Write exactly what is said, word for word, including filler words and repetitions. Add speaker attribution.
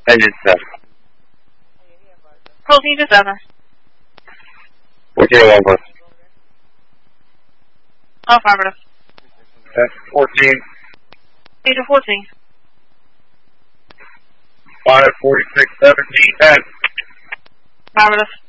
Speaker 1: Engine seven.
Speaker 2: fourteen to seven.
Speaker 1: fourteen to one, plus.
Speaker 2: Affirmative.
Speaker 1: That's fourteen.
Speaker 2: eight to fourteen.
Speaker 1: five, forty-six, seventeen, ten.
Speaker 2: Affirmative.